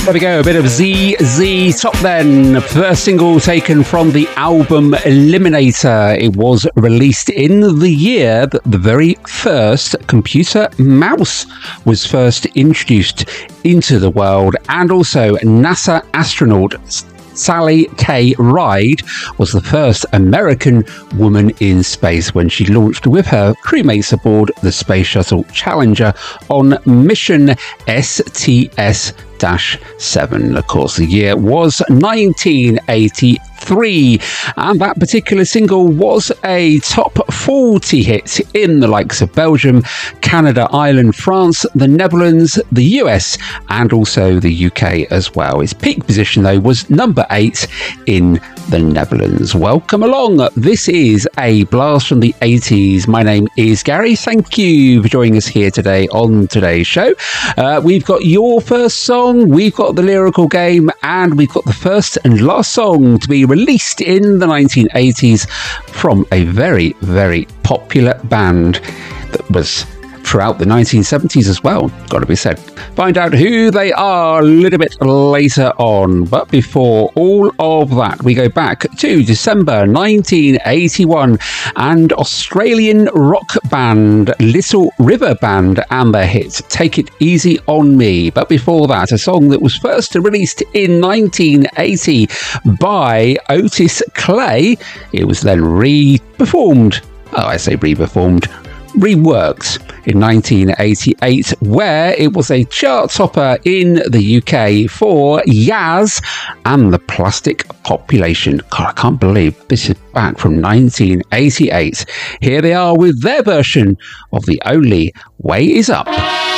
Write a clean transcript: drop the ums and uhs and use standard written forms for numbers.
There we go, a bit of ZZ Top then. First single taken from the album Eliminator. It was released in the year that the very first computer mouse was first introduced into the world, and also NASA astronaut Sally K. Ride was the first American woman in space when she launched with her crewmates aboard the Space Shuttle Challenger on mission STS-7. Of course, the year was 1983, and that particular single was a top 40 hit in the likes of Belgium, Canada, Ireland, France, the Netherlands, the US, and also the UK as well. Its peak position, though, was number 8 in the Netherlands. Welcome along. This is a blast from the 80s. My name is Gary. Thank you for joining us here today on today's show. We've got your first song, we've got the lyrical game, and we've got the first and last song to be released in the 1980s from a very, very popular band that was throughout the 1970s as well, got to be said. Find out who they are a little bit later on. But before all of that, we go back to December 1981 and Australian rock band Little River Band and their hit Take It Easy on Me. But before that, a song that was first released in 1980 by Otis Clay. It was then reworked in 1988, where it was a chart topper in the UK for Yaz and the Plastic Population. God, I can't believe this is back from 1988. Here they are with their version of The Only Way Is Up.